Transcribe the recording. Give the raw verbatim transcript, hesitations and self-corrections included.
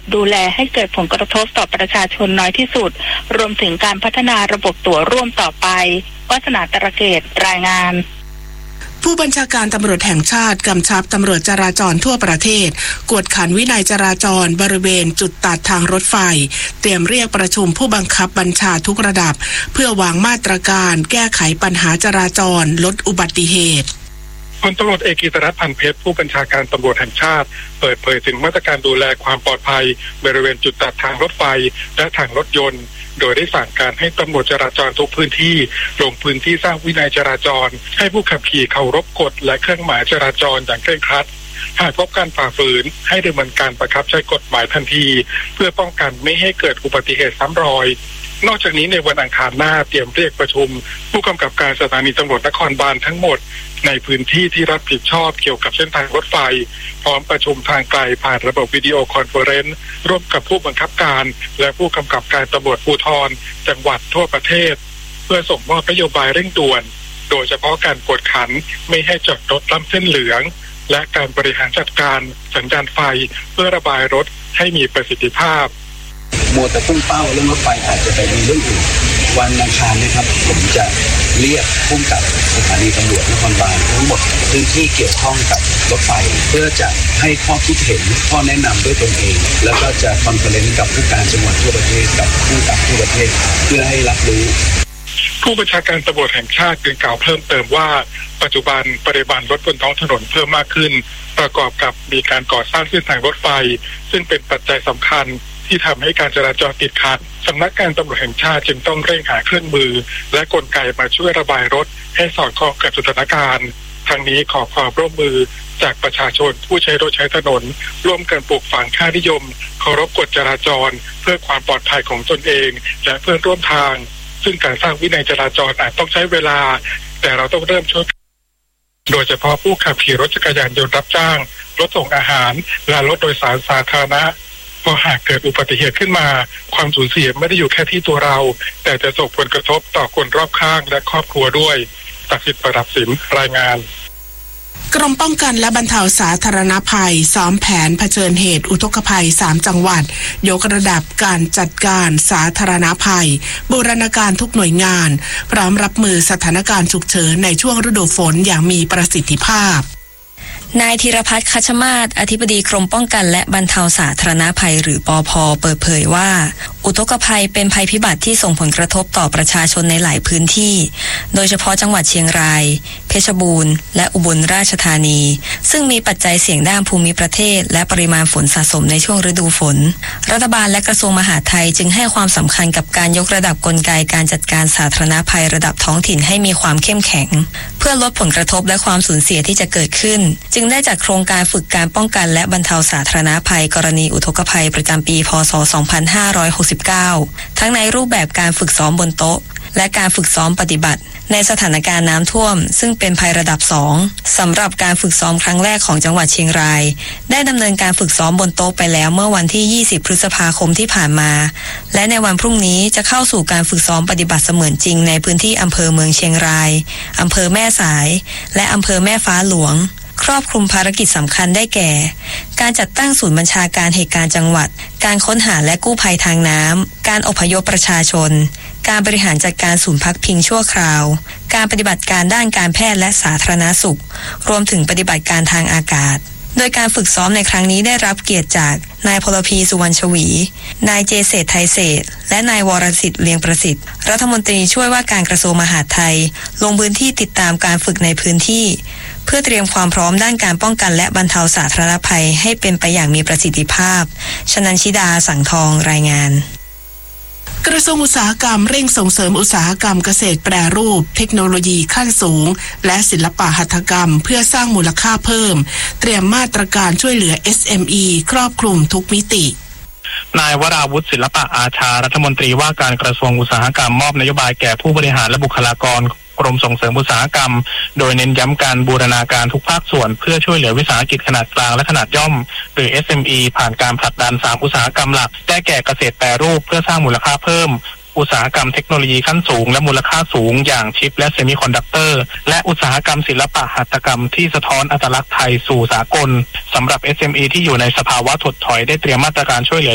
ดูแลให้เกิดผลกระทบต่อประชาชนน้อยที่สุดรวมถึงการพัฒนาระบบตั๋วร่วมต่อไปวาสนาตระเกตรายงานผู้บัญชาการตำรวจแห่งชาติกำชับตำรวจจราจรทั่วประเทศกวดขันวินัยจราจรบริเวณจุดตัดทางรถไฟเตรียมเรียกประชุมผู้บังคับบัญชาทุกระดับเพื่อวางมาตรการแก้ไขปัญหาจราจรลดอุบัติเหตุพลตำรวจเอกกิตติรัตน์ พันเพชรผู้บัญชาการตำรวจแห่งชาติเปิดเผยถึงมาตรการดูแลความปลอดภัยบริเวณจุดตัดทางรถไฟและทางรถยนต์โดยได้สั่งการให้ตำรวจจราจรทุกพื้นที่ลงพื้นที่สร้างวินัยจราจรให้ผู้ขับขี่เคารพกฎและเครื่องหมายจราจรอย่างเคร่งครัดหากพบการฝ่าฝืนให้ดำเนินการบังคับใช้กฎหมายทันทีเพื่อป้องกันไม่ให้เกิดอุบัติเหตุซ้ำรอยนอกจากนี้ในวันอังคารหน้าเตรียมเรียกประชุมผู้กำกับการสถานีตำรวจนครบาลทั้งหมดในพื้นที่ที่รับผิดชอบเกี่ยวกับเส้นทางรถไฟพร้อมประชุมทางไกลผ่านระบบวิดีโอคอนเฟอเรนซ์ร่วมกับผู้บังคับการและผู้กำกับการตำรวจภูธรจังหวัดทั่วประเทศเพื่อส่งมอบนโยบายเร่งด่วนโดยเฉพาะการกวดขันไม่ให้จอดรถล้ำเส้นเหลืองและการบริหารจัดการสัญญาณไฟเพื่อระบายรถให้มีประสิทธิภาพมัวแต่พุ่งเป้าเรื่องรถไฟอาจจะไปมีเรื่องอื่นวันอังคารนะครับผมจะเรียกผู้กับสถานีตำรวจนครบาลทั้งหมดพื้นที่เกี่ยวข้องกับรถไฟเพื่อจะให้ข้อคิดเห็นข้อแนะนำด้วยตนเองแล้วก็จะคอนเฟอเรนซ์กับผู้การจังหวัดทั่วประเทศกับผู้กับทั่วประเทศเพื่อให้รับรู้ผู้บัญชาการตำรวจแห่งชาติกล่าวเพิ่มเติมว่าปัจจุบันปริมาณรถบนท้องถนนเพิ่มมากขึ้นประกอบกับมีการก่อสร้างเส้นทางรถไฟซึ่งเป็นปัจจัยสำคัญที่ทำให้การจราจรติดขัดสำนักงานตำรวจแห่งชาติจึงต้องเร่งหาเครื่องมือและกลไกมาช่วยระบายรถให้สอดคล้องกับสถานการณ์ทั้งนี้ขอความร่วมมือจากประชาชนผู้ใช้รถใช้ถนนร่วมกันปลูกฝังค่านิยมเคารพกฎจราจรเพื่อความปลอดภัยของตนเองและเพื่อนร่วมทางซึ่งการสร้างวินัยจราจรอาจต้องใช้เวลาแต่เราต้องเริ่มช่วยโดยเฉพาะผู้ขับขี่รถจักรยานยนต์รับจ้างรถส่งอาหารและรถโดยสารสาธารณะพอหากเกิดอุบัติเหตุขึ้นมาความสูญเสียไม่ได้อยู่แค่ที่ตัวเราแต่จะส่งผลกระทบต่อคนรอบข้างและครอบครัวด้วยศักดิ์สิทธิ์ประดับสินรายงานกรมป้องกันและบรรเทาสาธารณภัยซ้อมแผนเผชิญเหตุอุทกภัยสามจังหวัดยกระดับการจัดการสาธารณภัยบูรณาการทุกหน่วยงานพร้อมรับมือสถานการณ์ฉุกเฉินในช่วงฤดูฝนอย่างมีประสิทธิภาพนายธีรพัฒน์ คัชมาศอธิบดีกรมป้องกันและบรรเทาสาธารณภัยหรือปภ.เปิดเผยว่าอุทกภัยเป็นภัยพิบัติที่ส่งผลกระทบต่อประชาชนในหลายพื้นที่โดยเฉพาะจังหวัดเชียงรายเพชรบูรณ์และอุบลราชธานีซึ่งมีปัจจัยเสี่ยงด้านภูมิประเทศและปริมาณฝนสะสมในช่วงฤดูฝนรัฐบาลและกระทรวงมหาดไทยจึงให้ความสำคัญกับการยกระดับกลไกการจัดการสาธารณภัยระดับท้องถิ่นให้มีความเข้มแข็งเพื่อลดผลกระทบและความสูญเสียที่จะเกิดขึ้นจึงได้จัดโครงการฝึกการป้องกันและบรรเทาสาธารณภัยกรณีอุทกภัยประจำปีพ.ศ. สองพันห้าร้อยหกสิบเก้าทั้งในรูปแบบการฝึกซ้อมบนโต๊ะและการฝึกซ้อมปฏิบัติในสถานการณ์น้ำท่วมซึ่งเป็นภัยระดับสองสำหรับการฝึกซ้อมครั้งแรกของจังหวัดเชียงรายได้ดำเนินการฝึกซ้อมบนโต๊ะไปแล้วเมื่อวันที่ยี่สิบพฤษภาคมที่ผ่านมาและในวันพรุ่งนี้จะเข้าสู่การฝึกซ้อมปฏิบัติเสมือนจริงในพื้นที่อำเภอเมืองเชียงรายอำเภอแม่สายและอำเภอแม่ฟ้าหลวงครอบคลุมภารกิจสำคัญได้แก่การจัดตั้งศูนย์บัญชาการเหตุการณ์จังหวัดการค้นหาและกู้ภัยทางน้ำการอพยพประชาชนการบริหารจัดการศูนย์พักพิงชั่วคราวการปฏิบัติการด้านการแพทย์และสาธารณสุขรวมถึงปฏิบัติการทางอากาศโดยการฝึกซ้อมในครั้งนี้ได้รับเกียรติจากนายพลพีสุวรรณชวีนายเจเศรษฐ์ไทยเศรษฐ์และนายวรสิทธิ์เลียงประสิทธิ์รัฐมนตรีช่วยว่าการกระทรวงมหาดไทยลงพื้นที่ติดตามการฝึกในพื้นที่เพื่อเตรียมความพร้อมด้านการป้องกันและบรรเทาสาธารณภัยให้เป็นไปอย่างมีประสิทธิภาพชนันชิดาสังทองรายงานกระทรวงอุตสาหกรรมเร่งส่งเสริมอุตสาหกรรมเกษตรแปรรูปเทคโนโลยีขั้นสูงและศิลปะหัตถกรรมเพื่อสร้างมูลค่าเพิ่มเตรียมมาตรการช่วยเหลือ เอส เอ็ม อี ครอบคลุมทุกมิตินายวราวุฒิศิลปะอาชารัฐมนตรีว่าการกระทรวงอุตสาหกรรมมอบนโยบายแก่ผู้บริหารและบุคลากรกรมส่งเสริมอุตสาหกรรมโดยเน้นย้ำการบูรณาการทุกภาคส่วนเพื่อช่วยเหลือวิสาหกิจขนาดกลางและขนาดย่อมหรือ เอส เอ็ม อี ผ่านการผลักดันสามอุตสาหกรรมหลักได้แก่เกษตรแปรรูปเพื่อสร้างมูลค่าเพิ่มอุตสาหกรรมเทคโนโลยีขั้นสูงและมูลค่าสูงอย่างชิปและเซมิคอนดักเตอร์และอุตสาหกรรมศิลปะหัตถกรรมที่สะท้อนอัตลักษณ์ไทยสู่สากลสำหรับ เอส เอ็ม อี ที่อยู่ในสภาวะถดถอยได้เตรียมมาตรการช่วยเหลือ